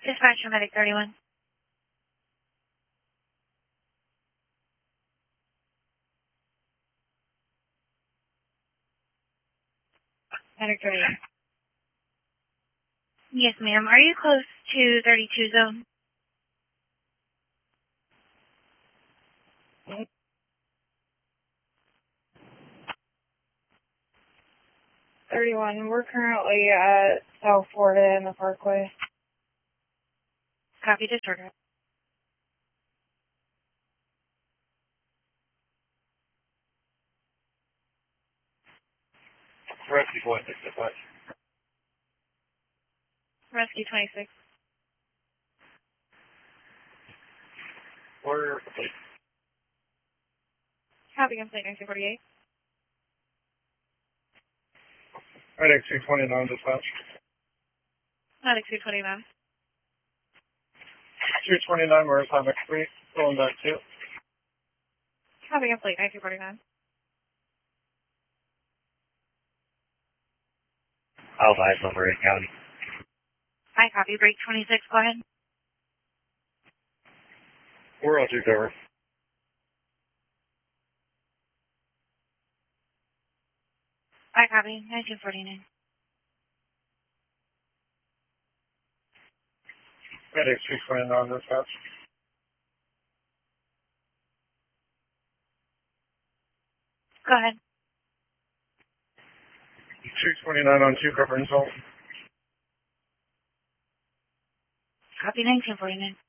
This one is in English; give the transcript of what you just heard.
Dispatch from Medic 31. Medic 31. Yes, ma'am. Are you close to 32 zone? 31. We're currently at South Florida in the Parkway. Copy disorder. Rescue 26, dispatch. Rescue 26. Order complete. Copy complete 1948. Medic 229, dispatch. Medic 229. 229, we're at Atomic 3, going back 2. Copy complete 1949. Alpha Iso, Marin County. I copy. Break 26. Go ahead. We're on 2 cover. I copy. 1949. Medic 229, dispatch. Go ahead. 229 on 2 cover insult. Copy 1949.